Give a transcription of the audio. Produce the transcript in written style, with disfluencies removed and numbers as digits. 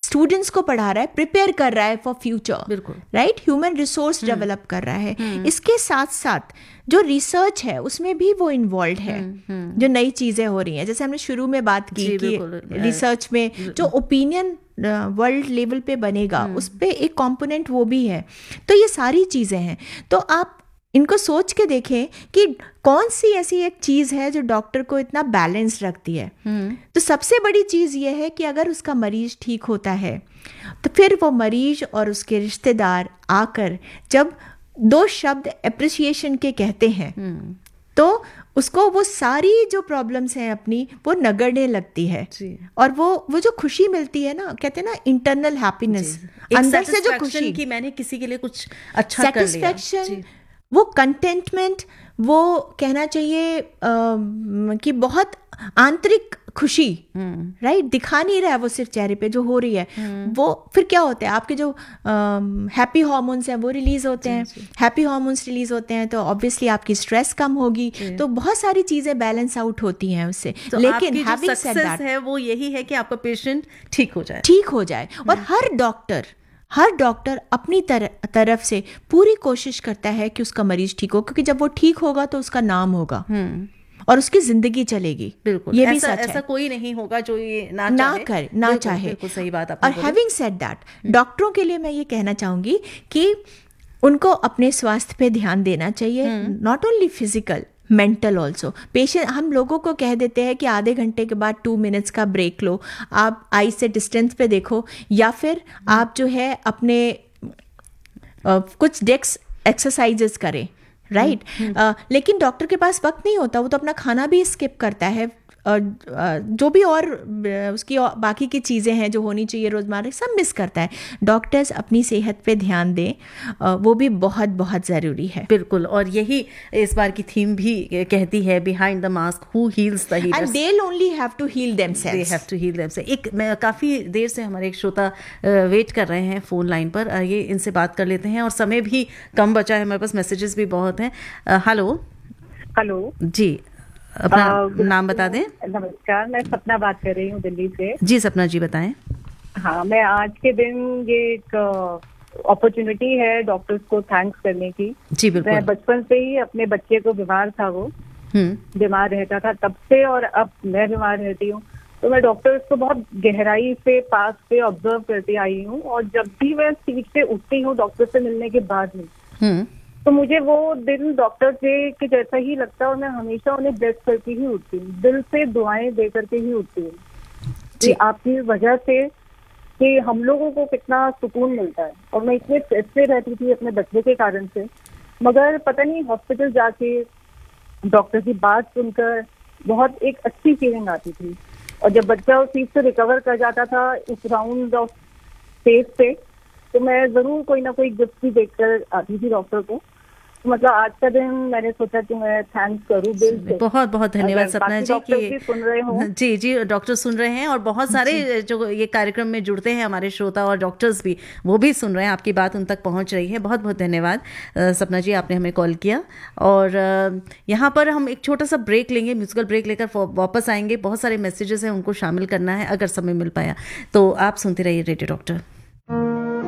Students को पढ़ा रहा है, प्रिपेयर कर रहा है फॉर फ्यूचर, बिल्कुल राइट, ह्यूमन रिसोर्स डेवलप कर रहा है। इसके साथ साथ जो रिसर्च है उसमें भी वो इन्वॉल्व है, जो नई चीजें हो रही हैं, जैसे हमने शुरू में बात की कि रिसर्च में जो ओपिनियन वर्ल्ड लेवल पे बनेगा उस पे एक कंपोनेंट वो भी है। तो ये सारी चीजें हैं, तो आप इनको सोच के देखें कि कौन सी ऐसी एक चीज़ है जो डॉक्टर को इतना बैलेंस रखती है। तो सबसे बड़ी चीज़ ये है कि अगर उसका मरीज ठीक होता है तो फिर वो मरीज और उसके रिश्तेदार आकर जब 2 शब्द अप्रिसिएशन के कहते हैं तो उसको वो सारी जो प्रॉब्लम्स हैं अपनी वो नगरने लगती है और वो जो खुशी मिलती है ना, कहते हैं ना इंटरनल हैप्पीनेस, अंदर से जो खुशी कि मैंने किसी के लिए कुछ अच्छा कर लिया, सेटिस्फेक्शन, वो कंटेंटमेंट, वो कहना चाहिए कि बहुत आंतरिक खुशी, राइट, दिखा नहीं रहा है वो सिर्फ चेहरे पे जो हो रही है, वो फिर क्या होता है, आपके जो हैप्पी हार्मोन्स हैं वो रिलीज होते हैं, हैप्पी हार्मोन्स रिलीज होते हैं तो ऑब्वियसली आपकी स्ट्रेस कम होगी, तो बहुत सारी चीजें बैलेंस आउट होती हैं उससे। तो लेकिन हैविंग सेड दैट है वो यही है कि आपका पेशेंट ठीक हो जाए और हर डॉक्टर अपनी तरफ से पूरी कोशिश करता है कि उसका मरीज ठीक हो, क्योंकि जब वो ठीक होगा तो उसका नाम होगा और उसकी जिंदगी चलेगी। बिल्कुल, ये भी सच है, ऐसा कोई नहीं होगा जो ये ना चाहे। बिल्कुल सही बात आपने बोली। और हैविंग सेड दैट, डॉक्टरों के लिए मैं ये कहना चाहूंगी कि उनको अपने स्वास्थ्य पे ध्यान देना चाहिए, not only physical, mental also. Patient, हम लोगों को कह देते हैं कि आधे घंटे के बाद 2 मिनट्स का ब्रेक लो, आप आई से डिस्टेंस पे देखो, या फिर आप जो है अपने कुछ डेस्क एक्सरसाइजेस करें, राइट। लेकिन डॉक्टर के पास वक्त नहीं होता, वो तो अपना खाना भी स्किप करता है, जो भी और उसकी बाकी की चीज़ें हैं जो होनी चाहिए रोज़मर्रा, सब मिस करता है। डॉक्टर्स अपनी सेहत पे ध्यान दें, वो भी बहुत बहुत ज़रूरी है। बिल्कुल, और यही इस बार की थीम भी कहती है, behind the mask who heels the healers, and they only have to heal themselves, they have to heal themselves. मैं काफ़ी देर से हमारे एक श्रोता वेट कर रहे हैं फ़ोन लाइन पर, ये इनसे बात कर लेते हैं और समय भी कम बचा है, हमारे पास मैसेजेस भी बहुत हैं। हेलो जी, अपना नाम बता दें। नमस्कार, मैं सपना बात कर रही हूँ दिल्ली से। जी सपना जी बताएं। हाँ, मैं आज के दिन ये एक अपॉर्चुनिटी है डॉक्टर्स को थैंक्स करने की। जी बिल्कुल। मैं बचपन से ही अपने बच्चे को बीमार था, वो बीमार रहता था तब से, और अब मैं बीमार रहती हूँ, तो मैं डॉक्टर्स को बहुत गहराई से पास से ऑब्जर्व करती आई हूँ, और जब भी मैं सीट से उठती हूँ डॉक्टर से मिलने के बाद में, तो मुझे वो दिन डॉक्टर के जैसा ही लगता है, और मैं हमेशा उन्हें ब्लेस करके ही उठती हूँ, दिल से दुआएं दे करके ही उठती हूँ कि आपकी वजह से कि हम लोगों को कितना सुकून मिलता है। और मैं इतने स्ट्रेस से रहती थी अपने बच्चे के कारण से, मगर पता नहीं हॉस्पिटल जाके डॉक्टर की बात सुनकर बहुत एक अच्छी फीलिंग आती थी, और जब बच्चा उस चीज से रिकवर कर जाता था उस राउंड ऑफ फेज से, तो मैं जरूर कोई ना कोई गिफ्ट भी देकर आती थी डॉक्टर को। तो मतलब आज का दिन मैंने सोचा कि मैं थैंक्स करूं दिल से। बहुत बहुत धन्यवाद सपना जी कि सुन रहे हो। जी डॉक्टर सुन रहे हैं, और बहुत सारे जो ये कार्यक्रम में जुड़ते हैं हमारे श्रोता और डॉक्टर्स भी, वो भी सुन रहे हैं, आपकी बात उन तक पहुंच रही है। बहुत बहुत धन्यवाद सपना जी, आपने हमें कॉल किया। और यहाँ पर हम एक छोटा सा ब्रेक लेंगे, म्यूजिकल ब्रेक लेकर वापस आएंगे। बहुत सारे मैसेजेस हैं, उनको शामिल करना है अगर समय मिल पाया तो। आप सुनते रहिए रेडियो डॉक्टर।